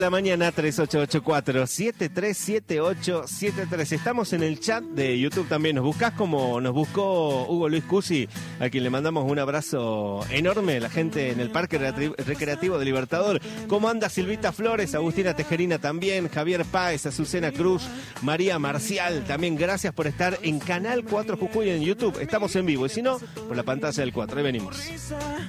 La mañana 3884-737873. Estamos en el chat de YouTube también. Nos buscás como nos buscó Hugo Luis Cusi, a quien le mandamos un abrazo enorme. La gente en el Parque Recreativo de Libertador. ¿Cómo anda Silvita Flores? Agustina Tejerina también. Javier Páez, Azucena Cruz, María Marcial también. Gracias por estar en Canal 4 Jujuy en YouTube. Estamos en vivo y si no, por la pantalla del 4. Ahí venimos.